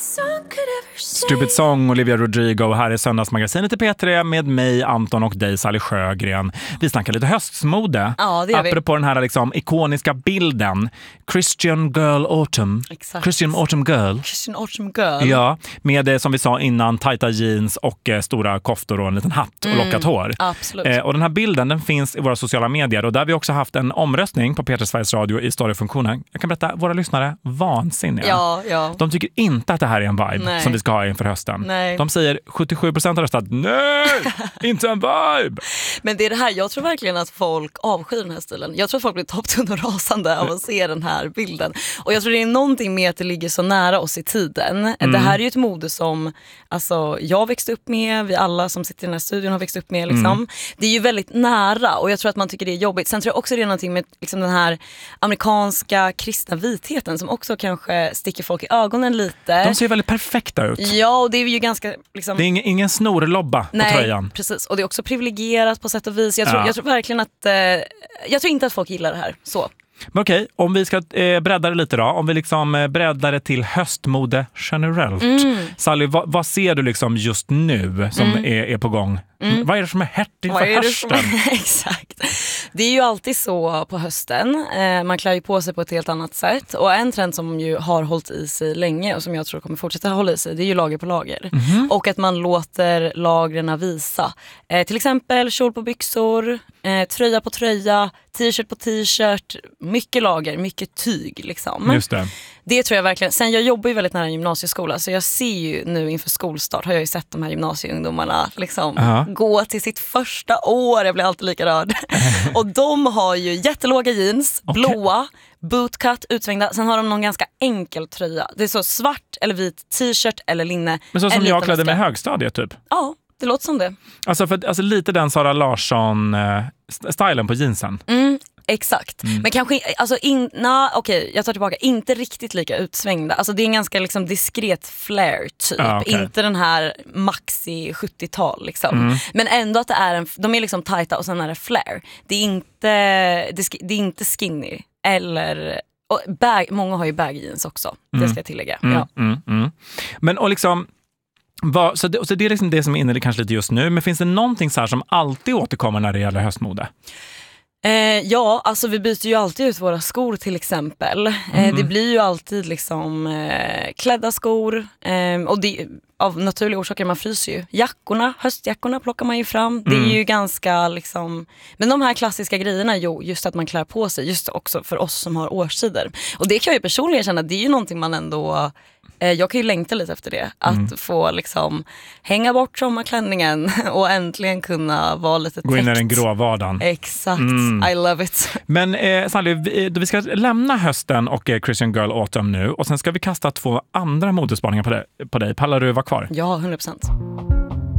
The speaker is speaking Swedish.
Stupid Song, Olivia Rodrigo. Här är Söndagsmagasinet i P3 med mig, Anton, och dig, Sally Sjögren. Vi snackar lite höstmode. Ja, det gör vi. Apropå den här liksom ikoniska bilden. Christian Girl Autumn. Exakt. Christian Autumn Girl. Christian Autumn Girl. Ja, med som vi sa innan, tajta jeans och stora koftor och en liten hatt och lockat hår. Absolut. Och den här bilden, den finns i våra sociala medier, och där har vi också haft en omröstning på P3 Sveriges Radio i storyfunktionen. Jag kan berätta, våra lyssnare, vansinniga. Ja. De tycker inte att det här är en vibe som vi ska ha inför hösten. Nej. De säger 77% har röstat nej, inte en vibe. Men det är det här, jag tror verkligen att folk avskyr den här stilen. Jag tror att folk blir topptunn och rasande av att se den här bilden. Och jag tror det är någonting med att det ligger så nära oss i tiden. Det här är ju ett mode som alltså, jag växte upp med, vi alla som sitter i den här studion har växt upp med. Liksom. Det är ju väldigt nära, och jag tror att man tycker det är jobbigt. Sen tror jag också det är någonting med liksom, den här amerikanska kristna vitheten som också kanske sticker folk i ögonen lite. De ser väldigt perfekta ut. Ja, och det är ju ganska... Liksom... Det är ingen snorlobba på tröjan. Nej, precis. Och det är också privilegierat på sätt och vis. Jag tror verkligen att... jag tror inte att folk gillar det här. Så. Men okej, om vi ska bredda det lite då. Om vi liksom breddar det till höstmode generellt. Sally, vad ser du liksom just nu som är på gång? Vad är det som är hett inför hösten? Exakt. Det är ju alltid så på hösten. Man klär ju på sig på ett helt annat sätt. Och en trend som ju har hållit i sig länge och som jag tror kommer fortsätta hålla i sig, det är ju lager på lager. Och att man låter lagren visa. Till exempel kjol på byxor, tröja på tröja, t-shirt på t-shirt, mycket lager, mycket tyg liksom. Just det. Det tror jag verkligen. Sen jag jobbar ju väldigt nära en gymnasieskola, så jag ser ju nu inför skolstart har jag ju sett de här gymnasieungdomarna liksom gå till sitt första år. Jag blir alltid lika rörd. Och de har ju jättelåga jeans, blåa, bootcut, utsvängda. Sen har de någon ganska enkel tröja. Det är så svart eller vit t-shirt eller linne. Men så som jag klädde med högstadiet typ? Ja, det låter som det. Alltså lite den Sara Larsson-stylen på jeansen. Exakt. Men kanske, alltså jag tar tillbaka, inte riktigt lika utsvängda. Alltså det är en ganska liksom diskret flare typ. Inte den här maxi 70-tal liksom. Men ändå att det är de är liksom tajta och sen är det flare. Det är inte skinny eller... Och många har ju bag jeans också, det ska jag tillägga. Men och liksom... Så det är liksom det som är inne kanske lite just nu. Men finns det någonting så här som alltid återkommer när det gäller höstmode? Ja, alltså vi byter ju alltid ut våra skor till exempel. Det blir ju alltid liksom klädda skor. Och det, av naturliga orsaker, man fryser ju. Höstjackorna plockar man ju fram. Det är ju ganska liksom... Men de här klassiska grejerna, just att man klär på sig, just också för oss som har årstider. Och det kan jag ju personligen känna, det är ju någonting man ändå... Jag kan ju längta lite efter det. Att få liksom hänga bort sommarklänningen och äntligen kunna vara lite täckt. Gå in i den grå vardagen. Exakt, I love it. Men Sally, vi ska lämna hösten och Christian Girl Autumn nu. Och sen ska vi kasta 2 andra modespaningar på dig. Pallar du vara kvar? Ja, 100%.